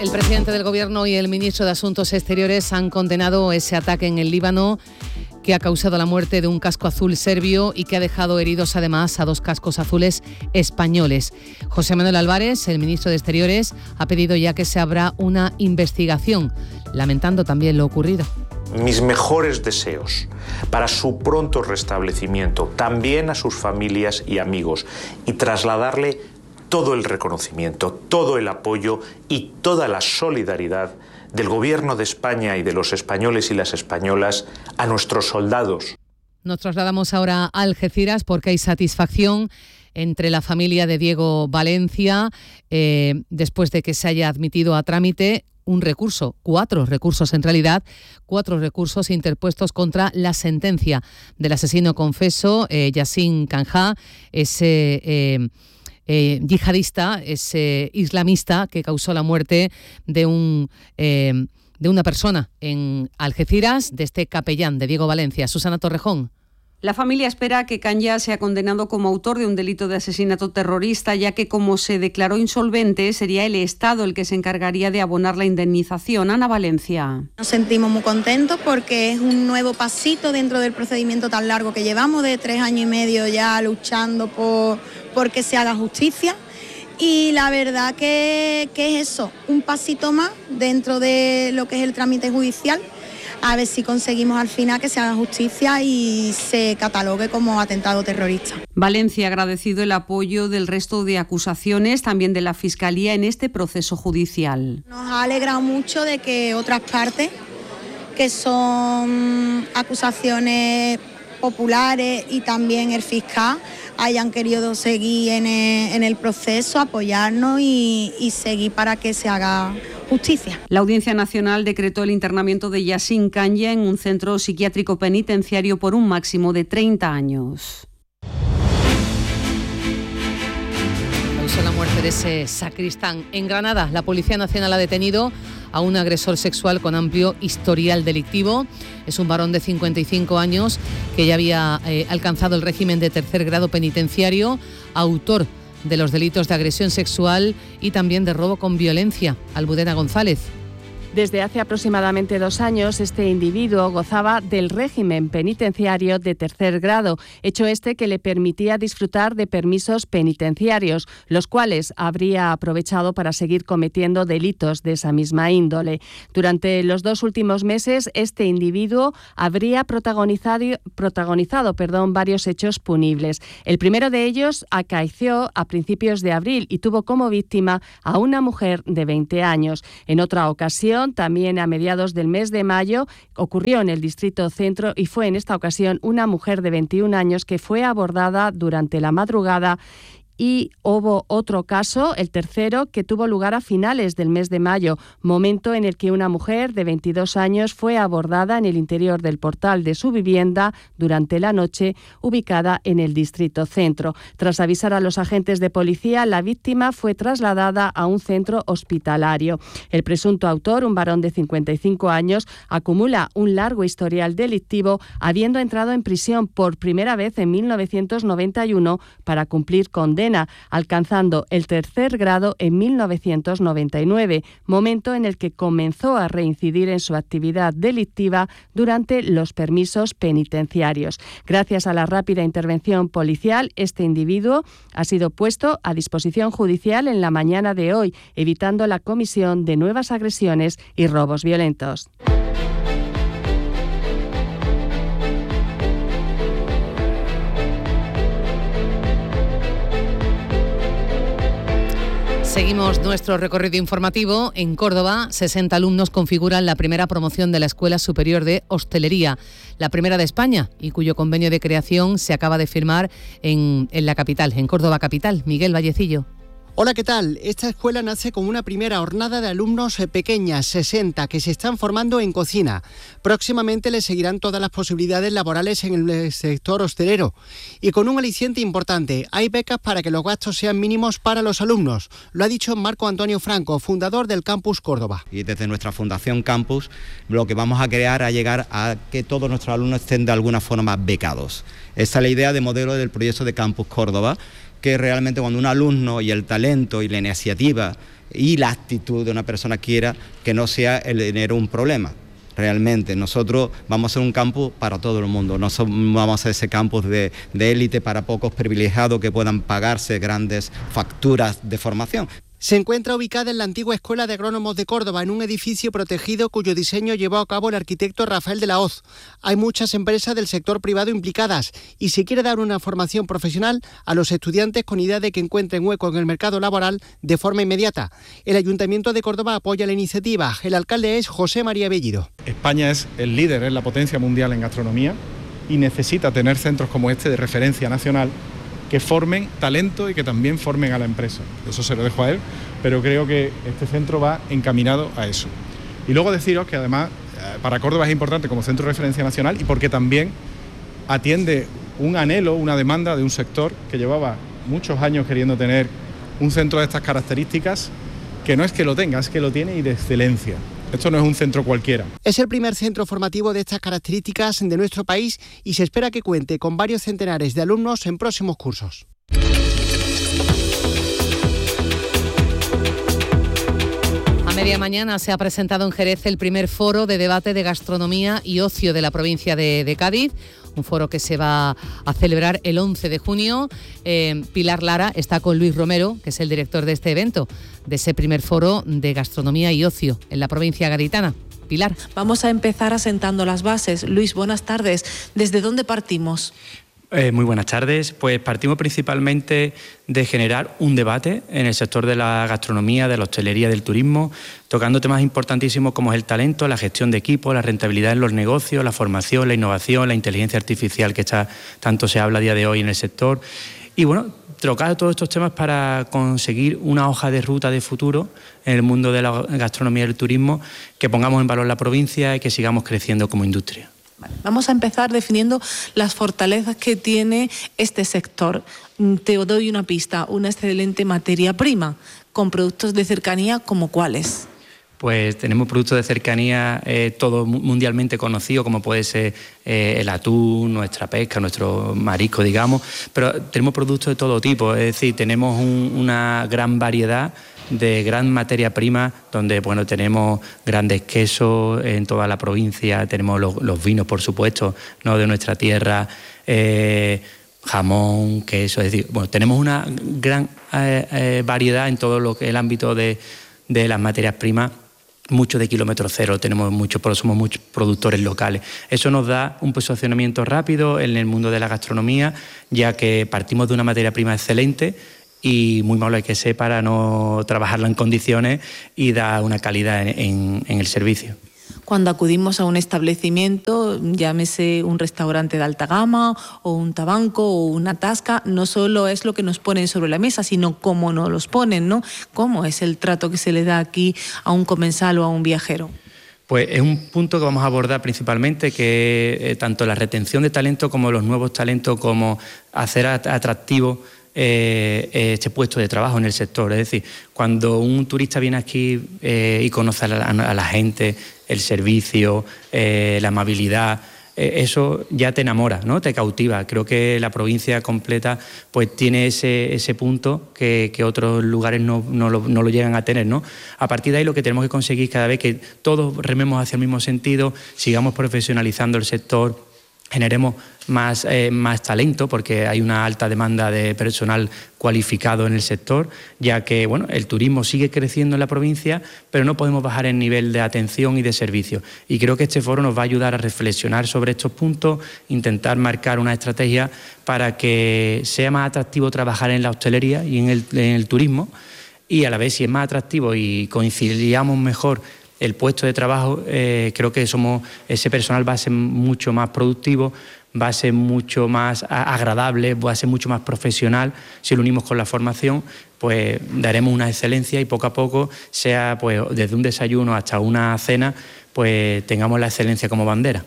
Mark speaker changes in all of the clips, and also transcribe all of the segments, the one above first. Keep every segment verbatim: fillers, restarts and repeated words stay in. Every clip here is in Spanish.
Speaker 1: El presidente del Gobierno y el ministro de Asuntos Exteriores han condenado ese ataque en el Líbano que ha causado la muerte de un casco azul serbio y que ha dejado heridos además a dos cascos azules españoles. José Manuel Álvarez, el ministro de Exteriores, ha pedido ya que se abra una investigación, lamentando también lo ocurrido.
Speaker 2: Mis mejores deseos para su pronto restablecimiento, también a sus familias y amigos, y trasladarle todo el reconocimiento, todo el apoyo y toda la solidaridad del Gobierno de España y de los españoles y las españolas a nuestros soldados.
Speaker 1: Nos trasladamos ahora a Algeciras porque hay satisfacción entre la familia de Diego Valencia eh, después de que se haya admitido a trámite un recurso, cuatro recursos en realidad, cuatro recursos interpuestos contra la sentencia del asesino confeso eh, Yassin Khanjá, ese eh, eh, yihadista, ese islamista que causó la muerte de un eh, de una persona en Algeciras, de este capellán de Diego Valencia. Susana Torrejón.
Speaker 3: La familia espera que Khanjá sea condenado como autor de un delito de asesinato terrorista, ya que como se declaró insolvente, sería el Estado el que se encargaría de abonar la indemnización. Ana Valencia.
Speaker 4: Nos sentimos muy contentos porque es un nuevo pasito dentro del procedimiento tan largo que llevamos, de tres años y medio ya luchando por, por que se haga justicia. Y la verdad que, que es eso, un pasito más dentro de lo que es el trámite judicial. A ver si conseguimos al final que se haga justicia y se catalogue como atentado terrorista.
Speaker 3: Valencia ha agradecido el apoyo del resto de acusaciones, también de la Fiscalía, en este proceso judicial.
Speaker 4: Nos ha alegrado mucho de que otras partes, que son acusaciones populares y también el fiscal, hayan querido seguir en el, en el proceso, apoyarnos y, y seguir para que se haga justicia.
Speaker 3: La Audiencia Nacional decretó el internamiento de Yassin Khanjá en un centro psiquiátrico penitenciario por un máximo de treinta años.
Speaker 1: Causó la muerte de ese sacristán. En Granada, la Policía Nacional ha detenido a un agresor sexual con amplio historial delictivo. Es un varón de cincuenta y cinco años que ya había eh, alcanzado el régimen de tercer grado penitenciario, autor de los delitos de agresión sexual y también de robo con violencia. Almudena González.
Speaker 5: Desde hace aproximadamente dos años, este individuo gozaba del régimen penitenciario de tercer grado, hecho este que le permitía disfrutar de permisos penitenciarios, los cuales habría aprovechado para seguir cometiendo delitos de esa misma índole. Durante los dos últimos meses, este individuo habría protagonizado, protagonizado perdón, varios hechos punibles. El primero de ellos acaeció a principios de abril y tuvo como víctima a una mujer de veinte años. En otra ocasión, también a mediados del mes de mayo, ocurrió en el Distrito Centro y fue en esta ocasión una mujer de veintiún años que fue abordada durante la madrugada. Y hubo otro caso, el tercero, que tuvo lugar a finales del mes de mayo, momento en el que una mujer de veintidós años fue abordada en el interior del portal de su vivienda durante la noche, ubicada en el Distrito Centro. Tras avisar a los agentes de policía, la víctima fue trasladada a un centro hospitalario. El presunto autor, un varón de cincuenta y cinco años, acumula un largo historial delictivo, habiendo entrado en prisión por primera vez en mil novecientos noventa y uno para cumplir condena, alcanzando el tercer grado en mil novecientos noventa y nueve, momento en el que comenzó a reincidir en su actividad delictiva durante los permisos penitenciarios. Gracias a la rápida intervención policial, este individuo ha sido puesto a disposición judicial en la mañana de hoy, evitando la comisión de nuevas agresiones y robos violentos.
Speaker 1: Seguimos nuestro recorrido informativo. En Córdoba, sesenta alumnos configuran la primera promoción de la Escuela Superior de Hostelería, la primera de España, y cuyo convenio de creación se acaba de firmar en, en la capital, en Córdoba capital. Miguel Vallecillo.
Speaker 6: Hola, ¿qué tal? Esta escuela nace con una primera hornada de alumnos pequeñas, sesenta, que se están formando en cocina. Próximamente les seguirán todas las posibilidades laborales en el sector hostelero. Y con un aliciente importante, hay becas para que los gastos sean mínimos para los alumnos. Lo ha dicho Marco Antonio Franco, fundador del Campus Córdoba.
Speaker 7: Y desde nuestra Fundación Campus, lo que vamos a crear a llegar a que todos nuestros alumnos estén de alguna forma becados. Esa es la idea de modelo del proyecto de Campus Córdoba, que realmente cuando un alumno y el talento y la iniciativa y la actitud de una persona quiera que no sea el dinero un problema. Realmente nosotros vamos a ser un campus para todo el mundo, no somos, vamos a ser ese campus de, de élite para pocos privilegiados que puedan pagarse grandes facturas de formación.
Speaker 6: Se encuentra ubicada en la antigua Escuela de Agrónomos de Córdoba, en un edificio protegido cuyo diseño llevó a cabo el arquitecto Rafael de la Hoz. Hay muchas empresas del sector privado implicadas y se quiere dar una formación profesional a los estudiantes con idea de que encuentren hueco en el mercado laboral de forma inmediata. El Ayuntamiento de Córdoba apoya la iniciativa. El alcalde es José María Bellido.
Speaker 8: España es el líder, es la potencia mundial en gastronomía y necesita tener centros como este de referencia nacional que formen talento y que también formen a la empresa. Eso se lo dejo a él, pero creo que este centro va encaminado a eso. Y luego deciros que además para Córdoba es importante como centro de referencia nacional y porque también atiende un anhelo, una demanda de un sector que llevaba muchos años queriendo tener un centro de estas características, que no es que lo tenga, es que lo tiene y de excelencia. Esto no es un centro cualquiera.
Speaker 6: Es el primer centro formativo de estas características de nuestro país y se espera que cuente con varios centenares de alumnos en próximos cursos.
Speaker 1: A media mañana se ha presentado en Jerez el primer foro de debate de gastronomía y ocio de la provincia de, de Cádiz. Un foro que se va a celebrar el once de junio. Eh, Pilar Lara está con Luis Romero, que es el director de este evento, de ese primer foro de gastronomía y ocio en la provincia gaditana. Pilar.
Speaker 9: Vamos a empezar asentando las bases. Luis, buenas tardes. ¿Desde dónde partimos?
Speaker 10: Eh, muy buenas tardes. Pues partimos principalmente de generar un debate en el sector de la gastronomía, de la hostelería, del turismo, tocando temas importantísimos como es el talento, la gestión de equipos, la rentabilidad en los negocios, la formación, la innovación, la inteligencia artificial que está, tanto se habla a día de hoy en el sector. Y bueno, trocar todos estos temas para conseguir una hoja de ruta de futuro en el mundo de la gastronomía y el turismo, que pongamos en valor la provincia y que sigamos creciendo como industria.
Speaker 9: Vamos a empezar definiendo las fortalezas que tiene este sector. Te doy una pista, una excelente materia prima, con productos de cercanía como cuáles.
Speaker 10: Pues tenemos productos de cercanía eh, todo mundialmente conocidos, como puede ser eh, el atún, nuestra pesca, nuestro marisco, digamos, pero tenemos productos de todo tipo, es decir, tenemos un, una gran variedad de gran materia prima, donde bueno tenemos grandes quesos en toda la provincia, tenemos los, los vinos, por supuesto, no de nuestra tierra, eh, jamón, queso, es decir, bueno, tenemos una gran eh, eh, variedad en todo lo que es el ámbito de, de las materias primas. Mucho de kilómetro cero, tenemos mucho, pero somos muchos productores locales. Eso nos da un posicionamiento rápido en el mundo de la gastronomía, ya que partimos de una materia prima excelente y muy malo hay que ser para no trabajarla en condiciones y dar una calidad en, en, en el servicio.
Speaker 9: Cuando acudimos a un establecimiento, llámese un restaurante de alta gama o un tabanco o una tasca, no solo es lo que nos ponen sobre la mesa, sino cómo nos los ponen, ¿no? ¿Cómo es el trato que se le da aquí a un comensal o a un viajero?
Speaker 10: Pues es un punto que vamos a abordar principalmente, que eh, tanto la retención de talento como los nuevos talentos, como hacer atractivo Eh, este puesto de trabajo en el sector. Es decir, cuando un turista viene aquí eh, y conoce a la, a la gente, el servicio, eh, la amabilidad, eh, eso ya te enamora, ¿no? Te cautiva. Creo que la provincia completa pues tiene ese, ese punto que, que otros lugares no, no, lo, no lo llegan a tener, ¿no? A partir de ahí lo que tenemos que conseguir cada vez que todos rememos hacia el mismo sentido, sigamos profesionalizando el sector, generemos más, eh, más talento, porque hay una alta demanda de personal cualificado en el sector, ya que bueno, el turismo sigue creciendo en la provincia, pero no podemos bajar el nivel de atención y de servicio. Y creo que este foro nos va a ayudar a reflexionar sobre estos puntos, intentar marcar una estrategia para que sea más atractivo trabajar en la hostelería y en el, en el turismo, y a la vez, si es más atractivo y conciliamos mejor el puesto de trabajo, eh, creo que somos ese personal va a ser mucho más productivo, va a ser mucho más agradable, va a ser mucho más profesional. Si lo unimos con la formación, pues daremos una excelencia y poco a poco, sea pues desde un desayuno hasta una cena, pues tengamos la excelencia como bandera.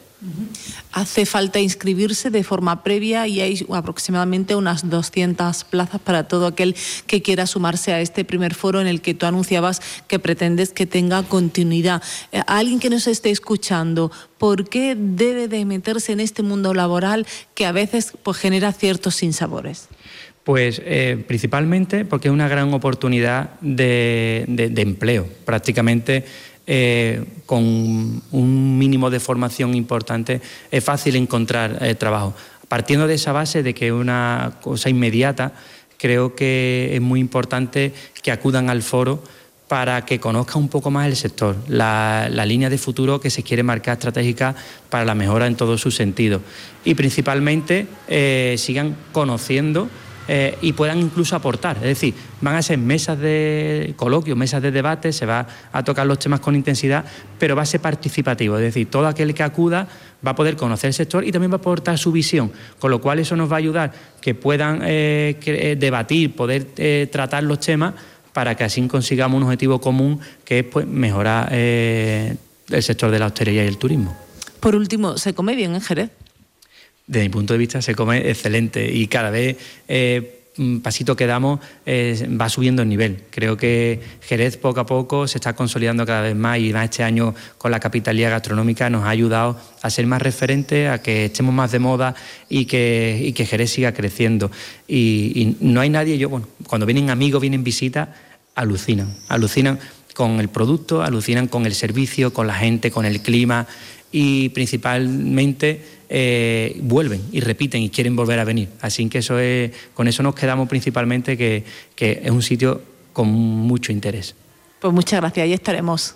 Speaker 9: Hace falta inscribirse de forma previa y hay aproximadamente unas doscientas plazas para todo aquel que quiera sumarse a este primer foro en el que tú anunciabas que pretendes que tenga continuidad. A alguien que nos esté escuchando, ¿por qué debe de meterse en este mundo laboral que a veces pues, genera ciertos sinsabores?
Speaker 10: Pues eh, principalmente porque es una gran oportunidad de, de, de empleo. Prácticamente eh, con un mínimo de formación importante es fácil encontrar eh, trabajo. Partiendo de esa base de que es una cosa inmediata, creo que es muy importante que acudan al foro para que conozcan un poco más el sector, la, la línea de futuro que se quiere marcar estratégica para la mejora en todos sus sentidos. Y principalmente eh, sigan conociendo eh, y puedan incluso aportar. Es decir, van a ser mesas de coloquio, mesas de debate, se va a tocar los temas con intensidad, pero va a ser participativo. Es decir, todo aquel que acuda va a poder conocer el sector y también va a aportar su visión, con lo cual eso nos va a ayudar que puedan eh, que, eh, debatir, poder eh, tratar los temas para que así consigamos un objetivo común, que es pues, mejorar eh, el sector de la hostelería y el turismo.
Speaker 9: Por último, ¿se come bien en Jerez?
Speaker 10: Desde mi punto de vista se come excelente y cada vez eh, pasito que damos eh, va subiendo el nivel. Creo que Jerez poco a poco se está consolidando cada vez más y más este año con la capitalía gastronómica nos ha ayudado a ser más referentes, a que estemos más de moda y que, y que Jerez siga creciendo. Y, y no hay nadie, yo bueno, cuando vienen amigos, vienen visitas, alucinan, alucinan con el producto, alucinan con el servicio, con la gente, con el clima y principalmente eh, vuelven y repiten y quieren volver a venir. Así que eso es, con eso nos quedamos principalmente, que, que es un sitio con mucho interés.
Speaker 9: Pues muchas gracias, ahí estaremos.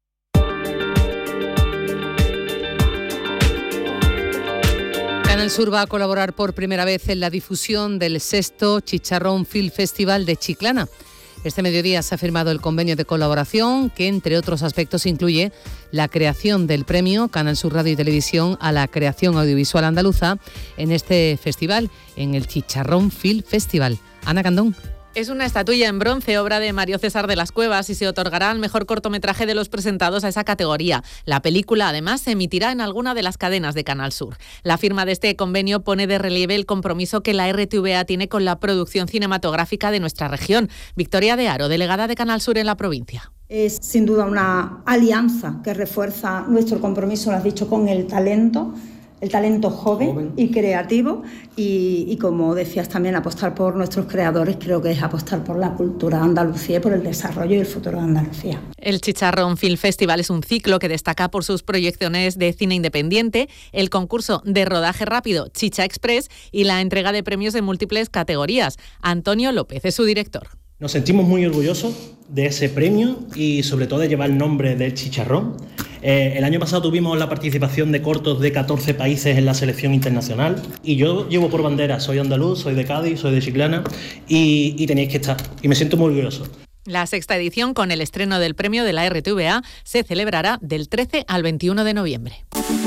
Speaker 1: Canal Sur va a colaborar por primera vez en la difusión del sexto Chicharrón Film Festival de Chiclana. Este mediodía se ha firmado el convenio de colaboración que, entre otros aspectos, incluye la creación del premio Canal Sur Radio y Televisión a la creación audiovisual andaluza en este festival, en el Chicharrón Film Festival. Ana Candón.
Speaker 11: Es una estatuilla en bronce, obra de Mario César de las Cuevas, y se otorgará al mejor cortometraje de los presentados a esa categoría. La película, además, se emitirá en alguna de las cadenas de Canal Sur. La firma de este convenio pone de relieve el compromiso que la R T V A tiene con la producción cinematográfica de nuestra región. Victoria de Haro, delegada de Canal Sur en la provincia.
Speaker 12: Es sin duda una alianza que refuerza nuestro compromiso, lo has dicho, con el talento. El talento joven, joven. y creativo y, y, como decías también, apostar por nuestros creadores, creo que es apostar por la cultura de Andalucía y por el desarrollo y el futuro de Andalucía.
Speaker 11: El Chicharrón Film Festival es un ciclo que destaca por sus proyecciones de cine independiente, el concurso de rodaje rápido Chicha Express y la entrega de premios en múltiples categorías. Antonio López es su director.
Speaker 13: Nos sentimos muy orgullosos de ese premio y sobre todo de llevar el nombre del chicharrón. Eh, el año pasado tuvimos la participación de cortos de catorce países en la selección internacional y yo llevo por bandera, soy andaluz, soy de Cádiz, soy de Chiclana y, y tenéis que estar y me siento muy orgulloso.
Speaker 11: La sexta edición, con el estreno del premio de la R T V A, se celebrará del trece al veintiuno de noviembre.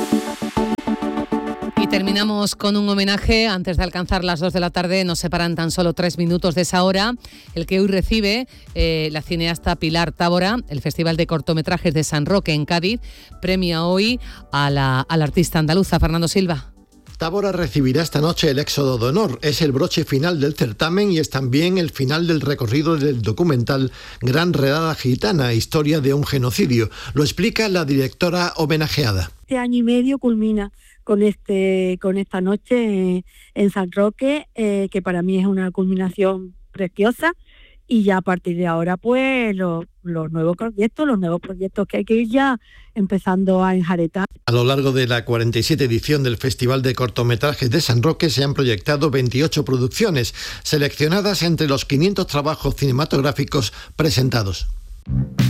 Speaker 1: Y terminamos con un homenaje. Antes de alcanzar las dos de la tarde, nos separan tan solo tres minutos de esa hora, el que hoy recibe eh, la cineasta Pilar Tábora. El Festival de Cortometrajes de San Roque en Cádiz premia hoy a la, a la artista andaluza. Fernando Silva.
Speaker 14: Tábora recibirá esta noche el Éxodo de Honor. Es el broche final del certamen y es también el final del recorrido del documental Gran Redada Gitana, historia de un genocidio. Lo explica la directora homenajeada.
Speaker 15: Este año y medio culmina con este con esta noche en San Roque, eh, que para mí es una culminación preciosa, y ya a partir de ahora pues los, los nuevos proyectos, los nuevos proyectos que hay que ir ya empezando a enjaretar.
Speaker 14: A lo largo de la cuarenta y siete edición del Festival de Cortometrajes de San Roque se han proyectado veintiocho producciones, seleccionadas entre los quinientos trabajos cinematográficos presentados.